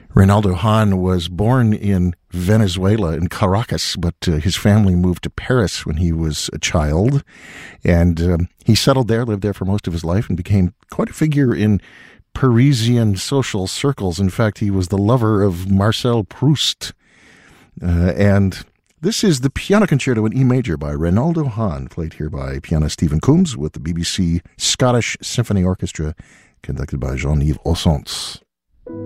Reynaldo Hahn was born in Venezuela, in Caracas, but his family moved to Paris when he was a child. And he settled there, lived there for most of his life, and became quite a figure in Parisian social circles. In fact, he was the lover of Marcel Proust. And this is the Piano Concerto in E major by Reynaldo Hahn, played here by pianist Stephen Coombs with the BBC Scottish Symphony Orchestra, conducted by Jean-Yves Ossonce.